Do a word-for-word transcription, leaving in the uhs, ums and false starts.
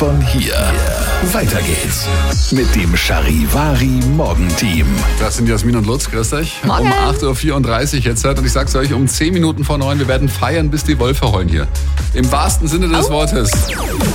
von hier. Weiter geht's mit dem Charivari Morgenteam. Das sind Jasmin und Lutz, grüß euch. Morgen. Um acht Uhr vierunddreißig jetzt. Und ich sag's euch, um zehn Minuten vor neun, wir werden feiern, bis die Wölfe heulen hier. Im wahrsten Sinne des Oh. Wortes.